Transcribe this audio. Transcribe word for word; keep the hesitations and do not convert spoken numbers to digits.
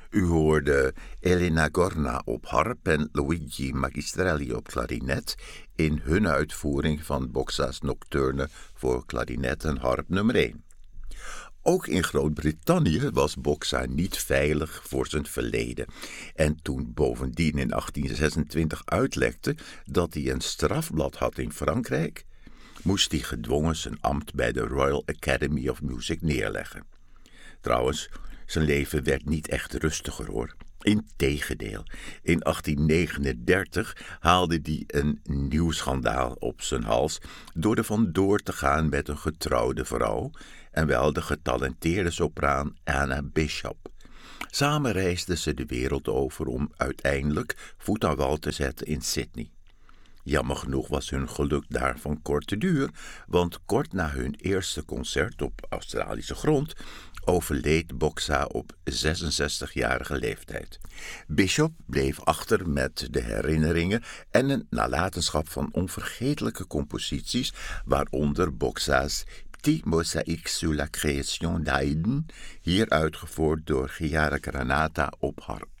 U hoorde Elena Gorna op harp en Luigi Magistrelli op klarinet in hun uitvoering van Boksa's Nocturne voor klarinet en harp nummer één. Ook in Groot-Brittannië was Boksa niet veilig voor zijn verleden. En toen bovendien in achttien zesentwintig uitlekte dat hij een strafblad had in Frankrijk, moest hij gedwongen zijn ambt bij de Royal Academy of Music neerleggen. Trouwens, zijn leven werd niet echt rustiger hoor. Integendeel, in achttien negenendertig haalde hij een nieuw schandaal op zijn hals door er vandoor te gaan met een getrouwde vrouw, en wel de getalenteerde sopraan Anna Bishop. Samen reisden ze de wereld over om uiteindelijk voet aan wal te zetten in Sydney. Jammer genoeg was hun geluk daar van korte duur, want kort na hun eerste concert op Australische grond overleed Boksa op zesenzestigjarige leeftijd. Bishop bleef achter met de herinneringen en een nalatenschap van onvergetelijke composities, waaronder Boksa's Petit Mosaïque sur la création d'Haydn, hier uitgevoerd door Chiara Granata op harp.